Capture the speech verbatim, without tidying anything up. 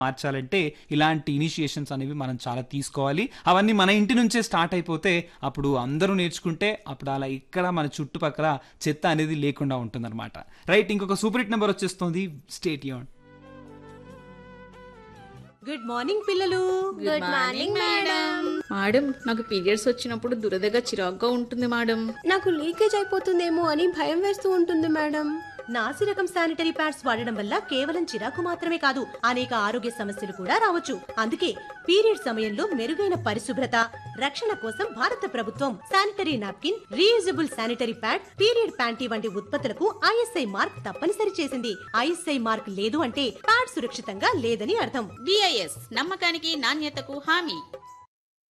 మార్చాలంటే ఇలాంటి ఇనిషియేషన్స్ అనేవి మనం చాలా తీసుకోవాలి. అవన్నీ మన ఇంటి నుంచే స్టార్ట్ అయిపోతే అప్పుడు అందరూ నేర్చుకుంటే అప్పుడు అలా ఇక్కడ మన చుట్టుపక్కల చెత్త అనేది లేకుండా ఉంటుందన్నమాట. రైట్, ఇంకొక సూపర్ హిట్ నెంబర్ వచ్చేస్తుంది. Stay tuned. గుడ్ మార్నింగ్ పిల్లలు. Good morning madam. మేడం, నాకు పీరియడ్స్ వచ్చినప్పుడు దురదగా చిరాగ్గా ఉంటుంది మేడం. నాకు లీకేజ్ అయిపోతుందేమో అని భయం వేస్తూ ఉంటుంది మేడం. నాసి రకం శానిటరీ ప్యాడ్స్ వాడడం వల్ల కేవలం చిరాకు మాత్రమే కాదు, అనేక ఆరోగ్య సమస్యలు కూడా రావచ్చు. అందుకే పీరియడ్ సమయంలో మెరుగైన పరిశుభ్రత, రక్షణ కోసం భారత ప్రభుత్వం sanitary napkin, reusable sanitary pad, period panty వంటి ఉత్పత్తులకు ఐఎస్ఐ మార్క్ తప్పనిసరి చేసింది. ఐఎస్ఐ మార్క్ లేదు అంటే ప్యాడ్ సురక్షితంగా లేదని అర్థం. బిఐఎస్ నమ్మకానికి నాణ్యతకు హామీ.